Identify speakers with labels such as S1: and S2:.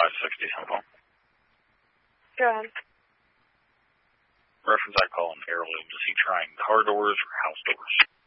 S1: 560 telephone.
S2: Go ahead.
S1: Reference I call an heirloom. Is he trying car doors or house doors?